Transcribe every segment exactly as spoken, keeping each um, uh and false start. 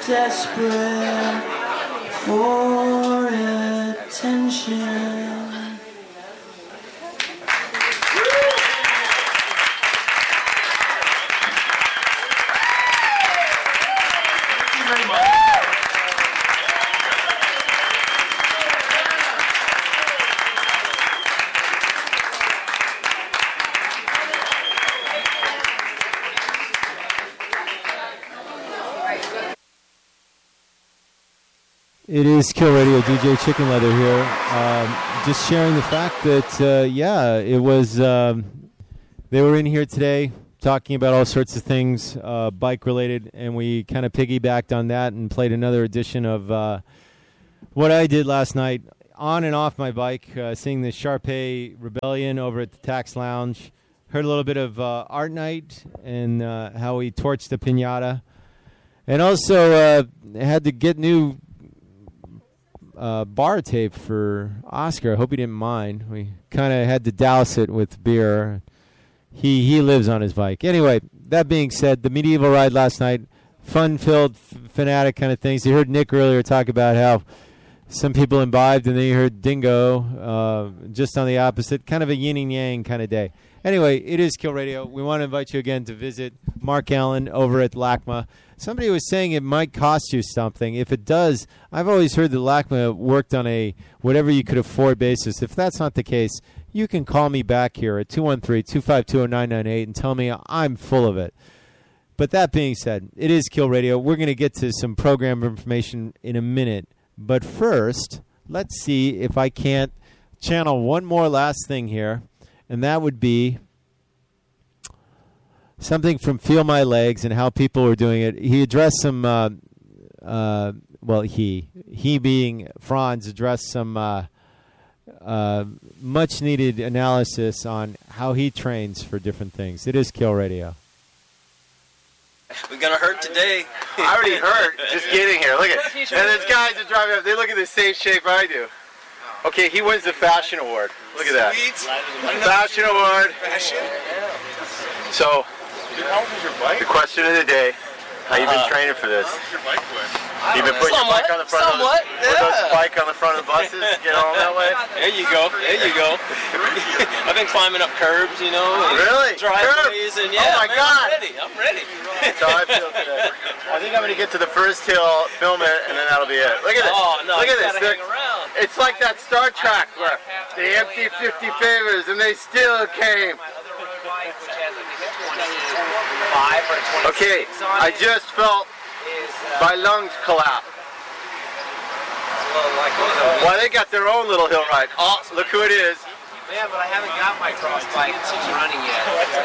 desperate for attention. It is Kill Radio, D J Chicken Leather here. Um, just sharing the fact that, uh, yeah, it was, um, they were in here today talking about all sorts of things, uh, bike-related, and we kind of piggybacked on that and played another edition of uh, what I did last night on and off my bike, uh, seeing the Sharpay Rebellion over at the Tax Lounge. Heard a little bit of uh, Art Night and uh, how we torched the Pinata. And also uh, had to get new... Uh, bar tape for Oscar. I hope he didn't mind. We kind of had to douse it with beer. He he lives on his bike. Anyway, that being said, the medieval ride last night, fun-filled, f- fanatic kind of things. You heard Nick earlier talk about how some people imbibed, and then you heard Dingo, uh, just on the opposite, kind of a yin and yang kind of day. Anyway, it is Kill Radio. We want to invite you again to visit Mark Allen over at LACMA. Somebody was saying it might cost you something. If it does, I've always heard that LACMA worked on a whatever you could afford basis. If that's not the case, you can call me back here at two one three, two five two, zero nine nine eight and tell me I'm full of it. But that being said, it is Kill Radio. We're going to get to some program information in a minute. But first, let's see if I can't channel one more last thing here, and that would be something from Feel My Legs and how people were doing it. He addressed some, uh, uh, well, he, he being Franz, addressed some uh, uh, much-needed analysis on how he trains for different things. It is Kill Radio. We're going to hurt today. I already hurt just getting here. Look at it. And there's guys that drive up. They look at the same shape I do. Okay, he wins the fashion award. Look at that. Fashion award. Fashion? So, How old is your bike? the question of the day, how you been Uh, training for this? How's your bike doing? You been putting Somewhat, your bike on the front somewhat, of the, put those yeah. bike on the front of the buses, get home that way? There you go. There you go. I've been climbing up curbs, you know. and Really? Driveways and yeah. Oh my man, God. I'm ready. I'm ready. That's how I feel today. I think I'm going to get to the first hill, film it, and then that'll be it. Look at this. Oh, no, Look you at this. gotta They're- hang around. It's like that Star Trek where they empty fifty favors and they still came. Okay, I just felt my lungs collapse. Why, they got their own little hill ride. Oh, look who it is. Man, but I haven't got my cross bike running yet.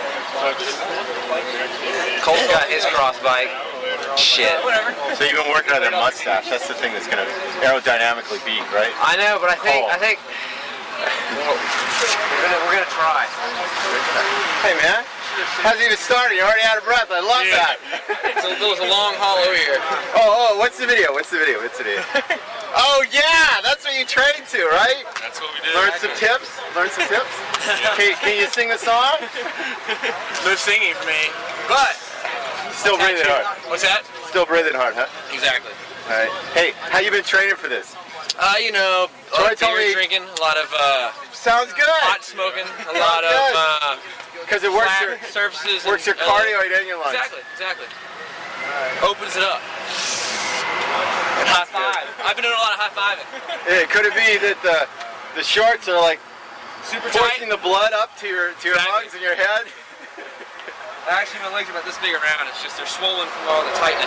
Cole's got his cross bike. Shit. So you've been working on that mustache. That's the thing that's going to aerodynamically beat, right? I know, but I think Cole. I think we're gonna we're gonna try. Hey, man. Hasn't even started. You're already out of breath. I love Yeah. that. So there was a long hollow here. Oh, oh, what's the video? What's the video? What's the video? Oh, yeah. That's what you trained to, right? That's what we did. Learn some tips? Learn some tips? Can, can you sing the song? No singing for me. But Still breathing hard. what's that? Still breathing hard, huh? Exactly. All right. Hey, how you been training for this? Uh, you know, a Troy lot of told beer me- drinking, a lot of uh, Sounds good. pot smoking, a lot of good. uh, Because it works flat your, surfaces. works your and, cardioid and your lungs. Exactly, exactly. Opens it up. And high five. I've been doing a lot of high fiving. Yeah, could it be that the the shorts are like Super tight. forcing the blood up to your to your Exactly. lungs and your head? Actually, my legs are about this big around. It's just they're swollen from all the tightness.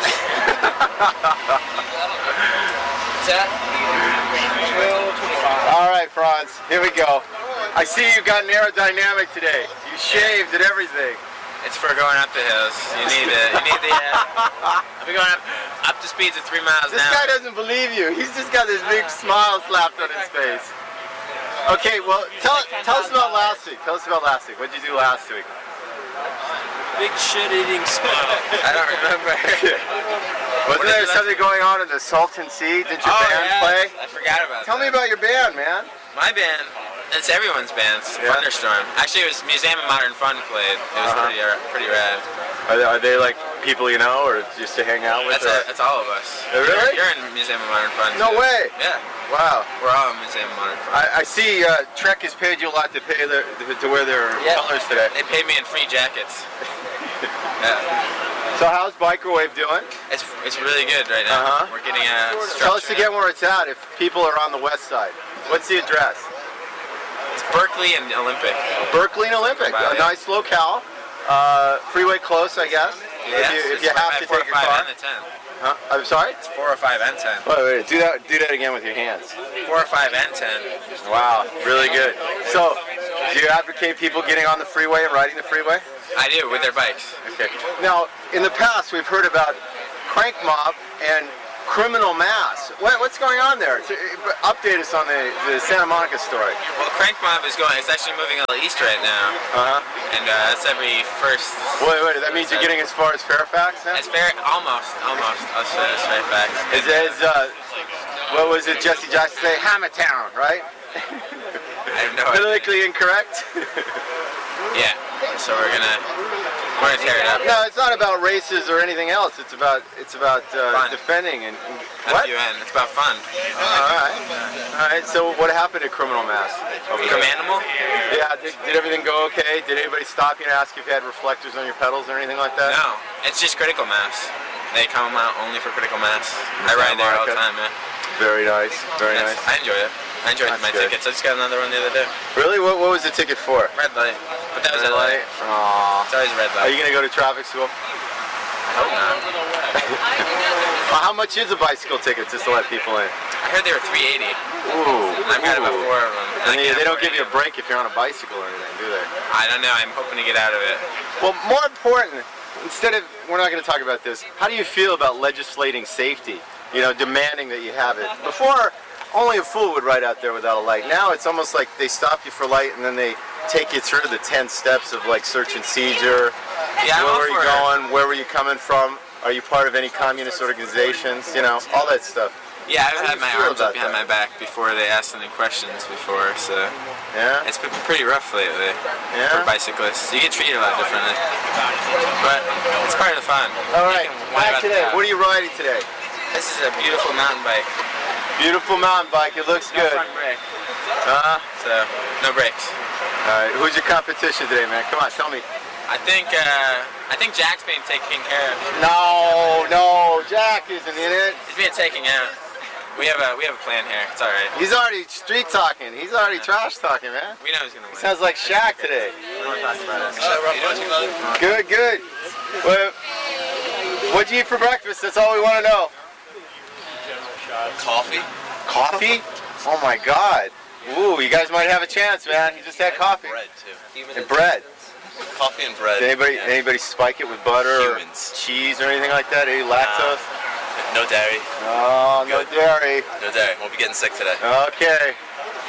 What's that? twelve twenty-five. All right, Franz. Here we go. I see you've got an aerodynamic today. You shaved and everything. It's for going up the hills. You need it. You need the. Uh, I've been going up up to speeds of three miles This an guy hour. doesn't believe you. He's just got this big smile slapped on his face. Okay, well, tell tell us about last week. Tell us about last week. What did you do last week? Big shit-eating smile. I don't remember. Wasn't there something going on in the Salton Sea? Did your Oh, band yeah. play? I forgot about Tell that. me about your band, man. My band. It's everyone's band. It's Yeah. Thunderstorm. Actually, it was Museum of Modern Fun played. It was Uh-huh. pretty uh, pretty rad. Are they, are they like people you know, or just to hang out with? That's, a, that's all of us. Oh, really? You're, you're in Museum of Modern Fun. No too. way. Yeah. Wow. We're all in Museum of Modern Fun. I, I see uh, Trek has paid you a lot to pay their, to wear their Yeah. colors today. They paid me in free jackets. Yeah. So how's Bikerwave doing? It's it's really good right now. Uh-huh. We're getting a structure. Tell us again where it's at if people are on the west side. What's the address? It's Berkeley and Olympic. Berkeley and Olympic. Wow, a yeah. nice locale. Uh, freeway close, I guess. Yeah, if you, if you have to four take or your five car. and a ten. Huh? I'm sorry? It's four or five and ten. Wait, wait, do that. Do that again with your hands. Four or five and ten. Wow, really good. So, do you advocate people getting on the freeway and riding the freeway? I do with their bikes. Okay. Now, in the past, we've heard about Crank Mob and Criminal Mass. What, what's going on there? Update us on the, the Santa Monica story. Well, Crank Mob is going. It's actually moving a little east right now. Uh huh. And uh, that's every first. Wait, wait. That means you're getting as far as Fairfax now? It's very almost, almost. I'll say it's Fairfax. Is, is uh, what was it? Jesse Jackson say Hammertown, right? I have no idea. Politically incorrect. Yeah. So we're gonna we're gonna tear it up. No, it's not about races or anything else. It's about it's about uh, defending and, and what? F U N. It's about fun. All right. All right. So what happened at Criminal Mass? From Animal? Yeah. Did, did everything go okay? Did anybody stop you and ask if you had reflectors on your pedals or anything like that? No. It's just Critical Mass. They come out only for Critical Mass. I ride there all the time, man. Very nice. Very Yes, nice. I enjoy it. I enjoyed That's my good. tickets. I just got another one the other day. Really? What, what was the ticket for? Red light. But that was Red at light. light. Aww. It's always a red Are light. you gonna go to traffic school? I hope not. Well, how much is a bicycle ticket just to let people in? I heard they were three eighty. Ooh. I've got about ooh. four of them. And I they, can't they don't afford give you a any. break if you're on a bicycle or anything, do they? I don't know. I'm hoping to get out of it. Well, more important, instead of, we're not going to talk about this, how do you feel about legislating safety? You know, demanding that you have it. Before, only a fool would ride out there without a light. Now it's almost like they stop you for light and then they take you through the ten steps of like search and seizure. Yeah, I'm Where all were you for it. going? Where were you coming from? Are you part of any communist organizations? You know, all that stuff. Yeah, How I've do had you my feel arms up about behind that? my back before they asked any questions before, so Yeah? it's been pretty rough lately Yeah? for bicyclists. You get treated a lot differently, but it's part of the fun. All You right, can whine back about today. the What are you riding today? This is a beautiful mountain bike. Beautiful mountain bike. It looks No good. front brake, Uh-huh. so no brakes. All right. Who's your competition today, man? Come on, tell me. I think uh, I think Jack's being taken care of. No, no, Jack isn't in it. He's being taken out. We have a we have a plan here. It's all right. He's already street talking. He's already trash talking, man. We know he's gonna win. Sounds like Shaq today. We don't want to talk about it. Good, good. Well, what'd you eat for breakfast? That's all we want to know. Coffee. Coffee? Oh my God. Ooh, you guys might have a chance, man. You just had coffee. Bread too. And bread. Coffee and bread. Did anybody anybody spike it with butter Humans. or cheese or anything like that? Any lactose? No dairy. Oh, no dairy. No dairy. We'll be getting sick today. Okay.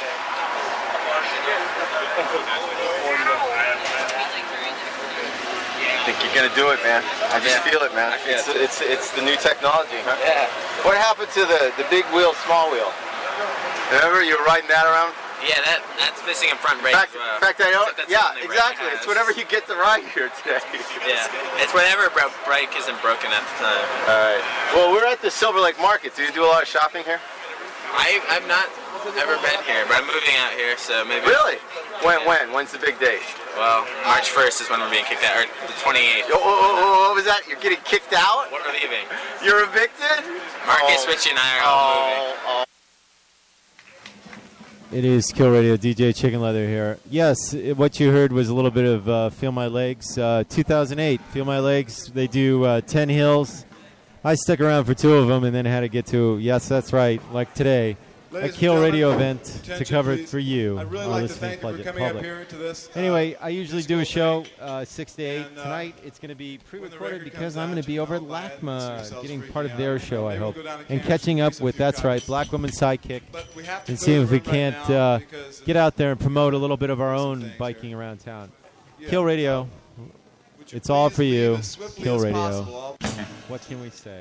I think you're gonna do it, man. I just Yeah. feel it, man. I feel It's, it. it's it's the new technology, huh? Yeah. What happened to the the big wheel, small wheel? Remember you were riding that around? Yeah, that that's missing a front In brake. fact, as well. in fact, I know. Except that's the Yeah, only brake exactly. it It's has. whatever you get to ride here today. Yeah, it's whatever bro- brake isn't broken at the time. All right. Well, we're at the Silver Lake Market. Do you do a lot of shopping here? I I've not ever been here, but I'm moving out here, so maybe. Really? When? Yeah. When? When's the big date? Well, March first is when we're being kicked out, or the twenty-eighth. Oh, oh, oh, oh, what was that? You're getting kicked out? We're leaving. You're evicted? Marcus, Oh. Richie, and I are all moving. Oh, oh. It is Kill Radio, D J Chicken Leather here. Yes, it, what you heard was a little bit of uh, Feel My Legs. Uh, two thousand eight, Feel My Legs. They do uh, ten hills. I stuck around for two of them and then had to get to, yes, that's right, like today, Ladies a and Kill gentlemen, Radio event to attention, cover it please. for you. I'd really on like to Listening thank you for Public. coming up Public. here to this. uh, Anyway, I usually do a disco show date. uh, six to eight. And, uh, Tonight it's going to be pre-recorded record because comes I'm out, going to be you over at know, buy it, see LACMA, yourselves getting freaking part of out. their show, I Maybe we'll hope, go down to and Cameron's catching and up see some with, few that's right, guys. Black Woman Sidekick, But we have to and fill see the if we room right can't now uh, because get out there and promote a little bit of our some own things biking here. around town. Yeah. Kill Radio, Would you it's all please for leave you. as swiftly Kill as Radio. possible? I'll- What can we say?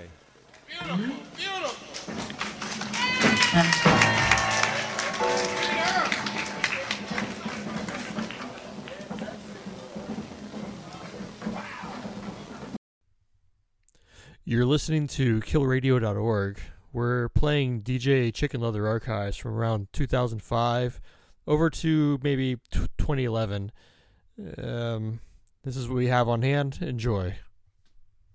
You're listening to kill radio dot org. We're playing D J Chicken Leather archives from around two thousand five over to maybe twenty eleven. Um, this is what we have on hand. Enjoy.